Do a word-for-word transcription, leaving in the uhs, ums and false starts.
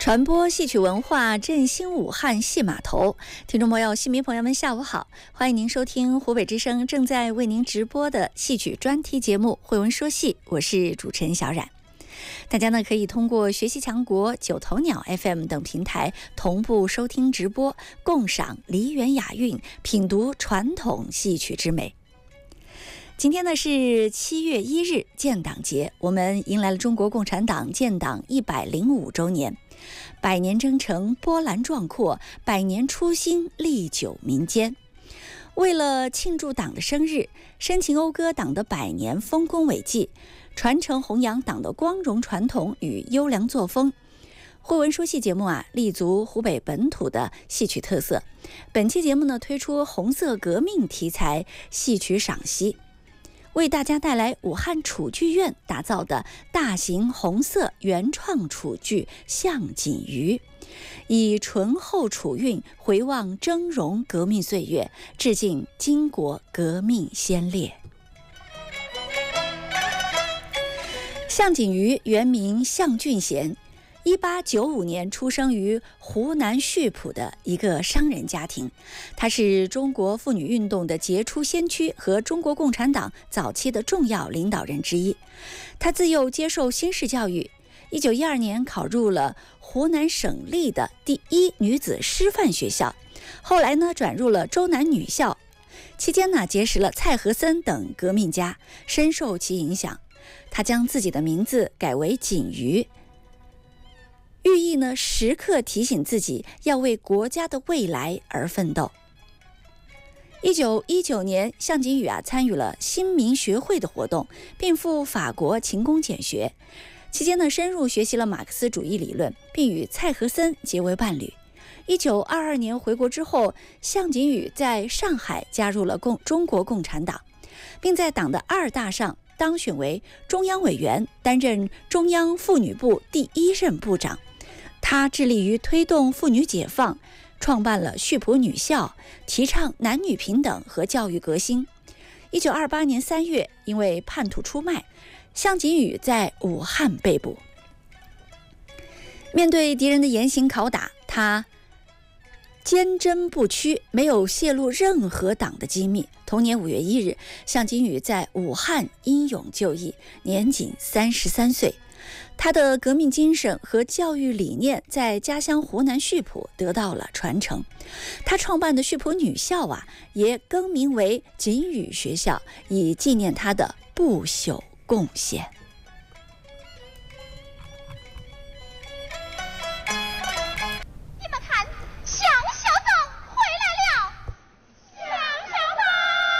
传播戏曲文化，振兴武汉戏码头。听众朋友、戏迷朋友们，下午好！欢迎您收听湖北之声正在为您直播的戏曲专题节目《慧文说戏》，我是主持人小冉。大家呢可以通过学习强国、九头鸟 F M 等平台同步收听直播，共赏梨园雅韵，品读传统戏曲之美。今天呢是七月一日，建党节，我们迎来了中国共产党建党一百零五周年。百年征程波澜壮阔，百年初心历久弥坚。为了庆祝党的生日，深情讴歌党的百年丰功伟绩，传承弘扬党的光荣传统与优良作风，慧文说戏节目啊，立足湖北本土的戏曲特色。本期节目呢，推出红色革命题材戏曲赏析，为大家带来武汉楚剧院打造的大型红色原创楚剧《向锦瑜》，以醇厚楚韵回望峥嵘革命岁月，致敬巾帼革命先烈。向锦瑜原名向俊贤，一八九五年出生于湖南溆浦的一个商人家庭，他是中国妇女运动的杰出先驱和中国共产党早期的重要领导人之一。他自幼接受新式教育，一九一二年考入了湖南省立的第一女子师范学校，后来呢转入了周南女校，期间呢结识了蔡和森等革命家，深受其影响。他将自己的名字改为锦瑜，寓意呢时刻提醒自己要为国家的未来而奋斗。一九一九年，向锦瑜啊参与了新民学会的活动，并赴法国勤工俭学，期间呢深入学习了马克思主义理论，并与蔡和森结为伴侣。一九二二年回国之后，向锦瑜在上海加入了共中国共产党，并在党的二大上当选为中央委员，担任中央妇女部第一任部长。他致力于推动妇女解放，创办了溆浦女校，提倡男女平等和教育革新。一九二八年三月，因为叛徒出卖，向锦瑜在武汉被捕。面对敌人的严刑拷打，他坚贞不屈，没有泄露任何党的机密。同年五月一日，向锦瑜在武汉英勇就义，年仅三十三岁。他的革命精神和教育理念在家乡湖南溆浦得到了传承。他创办的溆浦女校啊，也更名为锦瑜学校，以纪念他的不朽贡献。